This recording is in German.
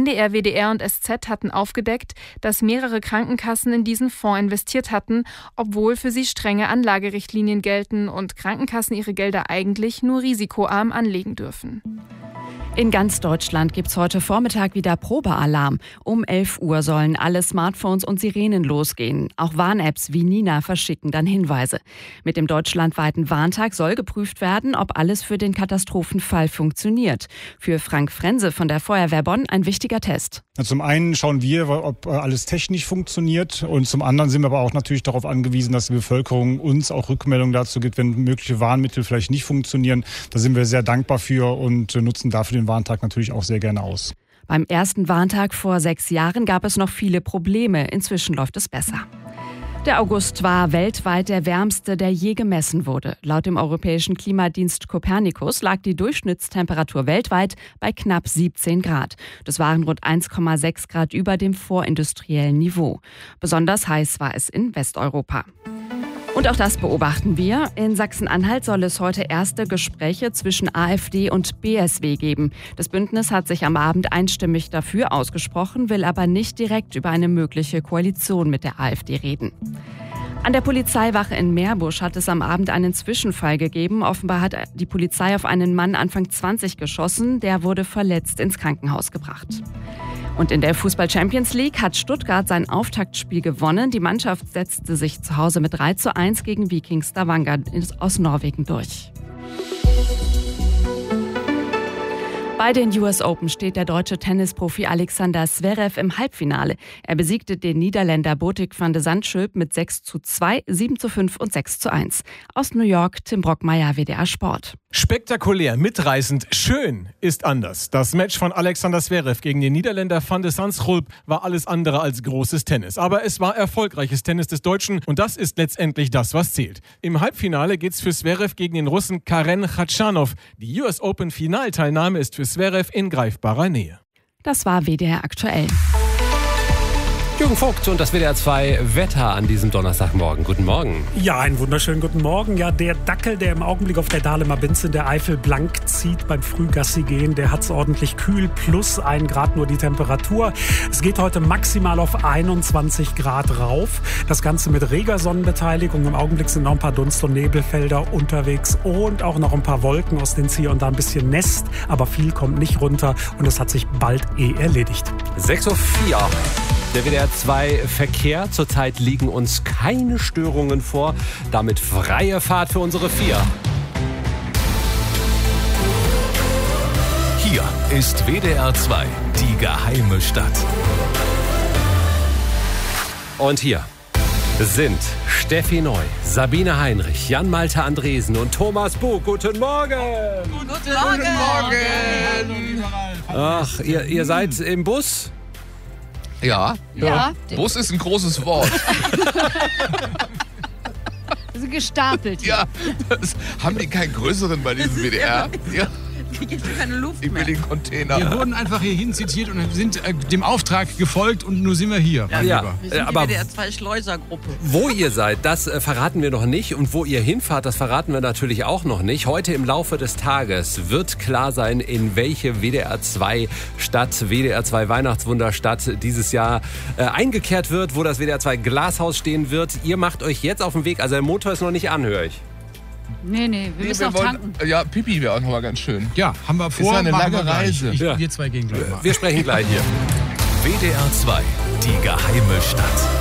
NDR, WDR und SZ hatten aufgedeckt, dass mehrere Krankenkassen in diesen Fonds investiert hatten, obwohl für sie strenge Anlagerichtlinien gelten und Krankenkassen ihre Gelder eigentlich nur risikoarm anlegen dürfen. In ganz Deutschland gibt's heute Vormittag wieder Probealarm. Um 11 Uhr sollen alle Smartphones und Sirenen losgehen. Auch Warn-Apps wie Nina verschicken dann Hinweise. Mit dem deutschlandweiten Warntag soll geprüft werden, ob alles für den Katastrophenfall funktioniert. Für Frank Frense von der Feuerwehr Bonn ein wichtiger Test. Zum einen schauen wir, ob alles technisch funktioniert, und zum anderen sind wir aber auch natürlich darauf angewiesen, dass die Bevölkerung uns auch Rückmeldungen dazu gibt, wenn mögliche Warnmittel vielleicht nicht funktionieren. Da sind wir sehr dankbar für und nutzen dafür den Warntag natürlich auch sehr gerne aus. Beim ersten Warntag vor 6 Jahren gab es noch viele Probleme. Inzwischen läuft es besser. Der August war weltweit der wärmste, der je gemessen wurde. Laut dem europäischen Klimadienst Copernicus lag die Durchschnittstemperatur weltweit bei knapp 17 Grad. Das waren rund 1,6 Grad über dem vorindustriellen Niveau. Besonders heiß war es in Westeuropa. Und auch das beobachten wir. In Sachsen-Anhalt soll es heute erste Gespräche zwischen AfD und BSW geben. Das Bündnis hat sich am Abend einstimmig dafür ausgesprochen, will aber nicht direkt über eine mögliche Koalition mit der AfD reden. An der Polizeiwache in Meerbusch hat es am Abend einen Zwischenfall gegeben. Offenbar hat die Polizei auf einen Mann Anfang 20 geschossen. Der wurde verletzt ins Krankenhaus gebracht. Und in der Fußball-Champions League hat Stuttgart sein Auftaktspiel gewonnen. Die Mannschaft setzte sich zu Hause mit 3:1 gegen Viking Stavanger aus Norwegen durch. Bei den US Open steht der deutsche Tennisprofi Alexander Zverev im Halbfinale. Er besiegte den Niederländer Botic van de Zandschulp mit 6:2, 7:5 und 6:1. Aus New York, Tim Brockmeier, WDR Sport. Spektakulär, mitreißend, schön ist anders. Das Match von Alexander Zverev gegen den Niederländer van de Zandschulp war alles andere als großes Tennis. Aber es war erfolgreiches Tennis des Deutschen und das ist letztendlich das, was zählt. Im Halbfinale geht's für Zverev gegen den Russen Karen Khachanov. Die US Open Finalteilnahme ist für Zverev in greifbarer Nähe. Das war WDR aktuell. Jürgen Vogt und das WDR 2 Wetter an diesem Donnerstagmorgen. Guten Morgen. Ja, einen wunderschönen guten Morgen. Ja, der Dackel, der im Augenblick auf der Dahlemer Binz in der Eifel blank zieht beim Frühgassi gehen, der hat es ordentlich kühl, plus 1 Grad nur die Temperatur. Es geht heute maximal auf 21 Grad rauf. Das Ganze mit reger Sonnenbeteiligung. Im Augenblick sind noch ein paar Dunst- und Nebelfelder unterwegs und auch noch ein paar Wolken, aus denen hier und da ein bisschen Nest. Aber viel kommt nicht runter und es hat sich bald erledigt. 6:04 Uhr. Der WDR 2 Verkehr. Zurzeit liegen uns keine Störungen vor. Damit freie Fahrt für unsere 4. Hier ist WDR 2, die geheime Stadt. Und hier sind Steffi Neu, Sabine Heinrich, Jan-Malte Andresen und Thomas Buch. Guten Morgen! Guten Morgen! Ach, ihr seid im Bus? Ja. Bus ist ein großes Wort. Also gestapelt. Ja, haben die keinen größeren bei diesem WDR? Ja. Ich kriege keine Luft Ich will mehr. den Container. Wir wurden einfach hierhin zitiert und sind dem Auftrag gefolgt und nur sind wir hier. Ja, Wir sind aber die WDR 2 Schleusergruppe. wo ihr seid, das verraten wir noch nicht. Und wo ihr hinfahrt, das verraten wir natürlich auch noch nicht. Heute im Laufe des Tages wird klar sein, in welche WDR 2 Stadt, WDR 2 Weihnachtswunderstadt dieses Jahr eingekehrt wird, wo das WDR 2 Glashaus stehen wird. Ihr macht euch jetzt auf den Weg, also der Motor ist noch nicht an, höre ich. Nee, wir müssen noch tanken. Ja, Pipi wäre auch noch mal ganz schön. Ja, haben wir vor. Ist ja eine machen wir lange gleich. Reise. Wir zwei gehen gleich mal. Wir sprechen gleich hier. WDR 2, die geheime Stadt.